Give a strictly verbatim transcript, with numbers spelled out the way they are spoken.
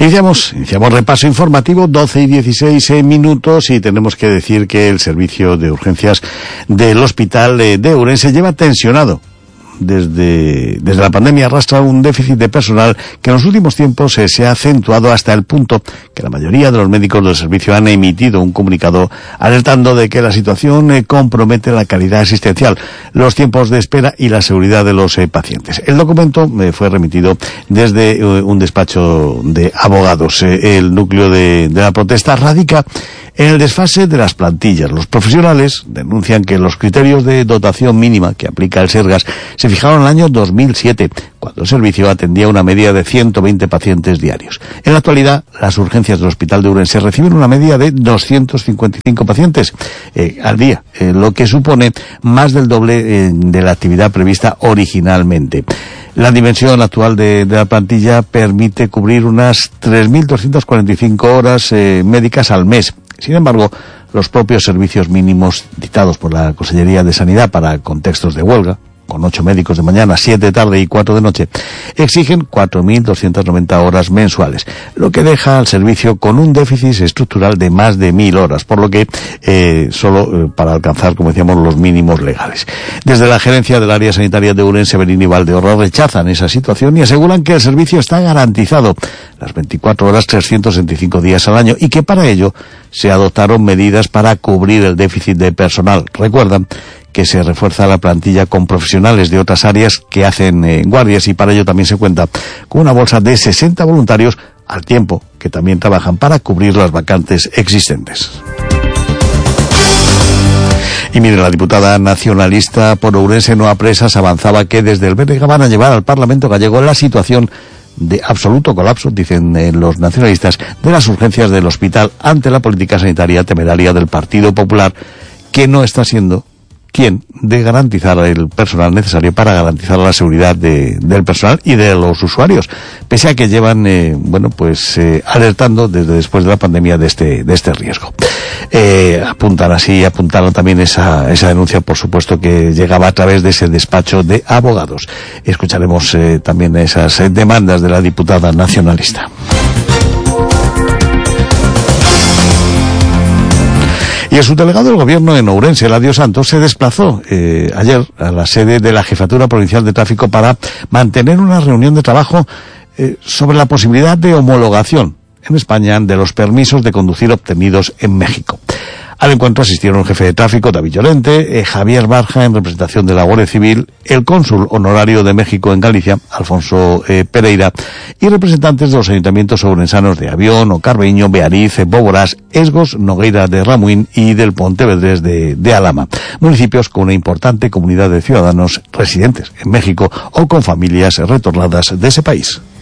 Iniciamos, iniciamos repaso informativo, doce y dieciséis minutos, y tenemos que decir que el servicio de urgencias del hospital de Ourense lleva tensionado. Desde, desde la pandemia arrastra un déficit de personal que en los últimos tiempos eh, se ha acentuado hasta el punto que la mayoría de los médicos del servicio han emitido un comunicado alertando de que la situación eh, compromete la calidad asistencial, los tiempos de espera y la seguridad de los eh, pacientes. El documento eh, fue remitido desde eh, un despacho de abogados. Eh, el núcleo de, de la protesta radica en el desfase de las plantillas. Los profesionales denuncian que los criterios de dotación mínima que aplica el Sergas se fijaron en el año dos mil siete, cuando el servicio atendía una media de ciento veinte pacientes diarios. En la actualidad, las urgencias del Hospital de Ourense reciben una media de doscientos cincuenta y cinco pacientes eh, al día, eh, lo que supone más del doble eh, de la actividad prevista originalmente. La dimensión actual de, de la plantilla permite cubrir unas tres mil doscientas cuarenta y cinco horas eh, médicas al mes. Sin embargo, los propios servicios mínimos dictados por la Consellería de Sanidad para contextos de huelga, con ocho médicos de mañana, siete de tarde y cuatro de noche, exigen cuatro mil doscientas noventa horas mensuales, lo que deja al servicio con un déficit estructural de más de mil horas, por lo que eh, solo eh, para alcanzar, como decíamos, los mínimos legales. Desde la gerencia del área sanitaria de Ourense, Berín y Valdeorras rechazan esa situación y aseguran que el servicio está garantizado las veinticuatro horas, trescientos sesenta y cinco días al año, y que para ello se adoptaron medidas para cubrir el déficit de personal. Recuerdan que se refuerza la plantilla con profesionales de otras áreas que hacen eh, guardias, y para ello también se cuenta con una bolsa de sesenta voluntarios al tiempo que también trabajan para cubrir las vacantes existentes. Y mire, la diputada nacionalista por Ourense, Noa Presas, avanzaba que desde el B N G van a llevar al Parlamento gallego la situación de absoluto colapso, dicen eh, los nacionalistas, de las urgencias del hospital ante la política sanitaria temeraria del Partido Popular, que no está siendo quien de garantizar el personal necesario para garantizar la seguridad de, del personal y de los usuarios, pese a que llevan, eh, bueno, pues eh, alertando desde después de la pandemia de este, de este riesgo. Eh, apuntan así, apuntaron también esa, esa denuncia, por supuesto, que llegaba a través de ese despacho de abogados. Escucharemos eh, también esas eh, demandas de la diputada nacionalista. Y el subdelegado del Gobierno en Ourense, Eladio Santos, se desplazó eh, ayer a la sede de la Jefatura Provincial de Tráfico para mantener una reunión de trabajo eh, sobre la posibilidad de homologación en España de los permisos de conducir obtenidos en México. Al encuentro asistieron el jefe de tráfico, David Llorente, eh, Javier Barja, en representación de la Guardia Civil, el cónsul honorario de México en Galicia, Alfonso eh, Pereira, y representantes de los ayuntamientos ourensanos de Avión, Ocarbeño, Beariz, Bóvoras, Esgos, Nogueira de Ramuín y del Pontevedrés de, de Alhama, municipios con una importante comunidad de ciudadanos residentes en México o con familias retornadas de ese país.